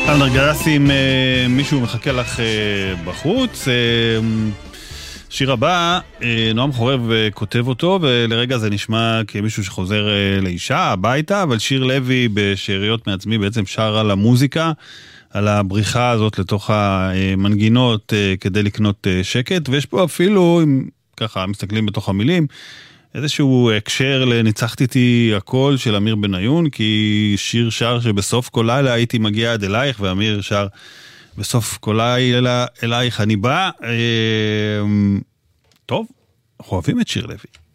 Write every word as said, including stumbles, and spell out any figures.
ארגזים, מישהו מחכה לך בחוץ. שיר הבא, נועם חורב כותב אותו, ולרגע זה נשמע כמישהו שחוזר לאישה הביתה, אבל שיר לוי בשאריות מעצמי בעצם שר על המוזיקה, על הבריחה הזאת לתוך המנגינות כדי לקנות שקט, ויש פה אפילו, אם ככה מסתכלים בתוך המילים, איזשהו הקשר לניצחתי איתי הכל של אמיר בניון, כי שיר שר שבסוף כל לילה הייתי מגיע עד אלייך, ואמיר שר בסוף כל לילה אלייך אני בא. טוב, אנחנו אוהבים את שיר לוי.